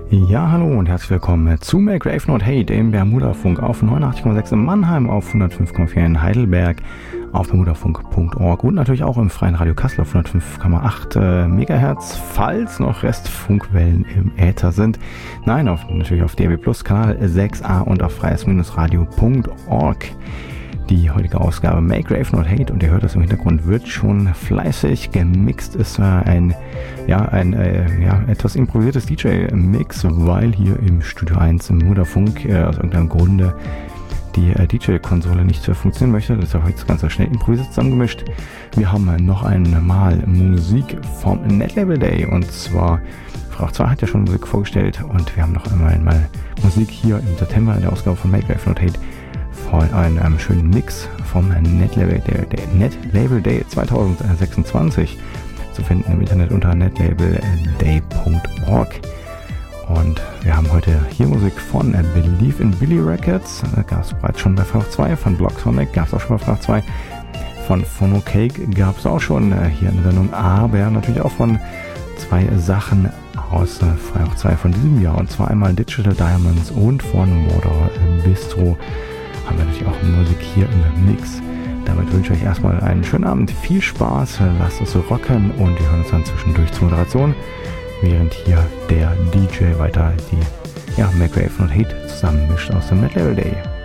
Ja, hallo und herzlich willkommen zu Make Rave Not Hate im Bermudafunk auf 89,6 in Mannheim, auf 105,4 in Heidelberg, auf bermudafunk.org und natürlich auch im Freien Radio Kassel auf 105,8 Megahertz, falls noch Restfunkwellen im Äther sind. Nein, natürlich auf DAB Plus Kanal 6a und auf freies-radio.org. Die heutige Ausgabe Make Rave Not Hate, und ihr hört das im Hintergrund, wird schon fleißig gemixt. Es war ein etwas improvisiertes DJ-Mix, weil hier im Studio 1 im Bermudafunk aus irgendeinem Grunde die DJ-Konsole nicht funktionieren möchte. Deshalb habe ich das Ganze schnell improvisiert zusammengemischt. Wir haben noch einmal Musik vom Netlabel Day, und zwar Frau 2 hat ja schon Musik vorgestellt, und wir haben noch einmal Musik hier im September in der Ausgabe von Make Rave Not Hate von einem schönen Mix vom Netlabel Day 2026 zu finden im Internet unter netlabelday.org. Und wir haben heute hier Musik von Believe in Billy Records, gab es bereits schon bei Frach 2, von Blocksonic gab es auch schon bei Frach 2, von Phonocake gab es auch schon hier in der Sendung, aber natürlich auch von zwei Sachen aus Frach 2 von diesem Jahr, und zwar einmal Digital Diamonds und von Mordor Bistro haben wir natürlich auch Musik hier im Mix. Damit wünsche ich euch erstmal einen schönen Abend, viel Spaß, lasst es so rocken, und wir hören uns dann zwischendurch zur Moderation, während hier der DJ weiter die Make Rave Not Hate zusammenmischt aus dem Netlabel Day.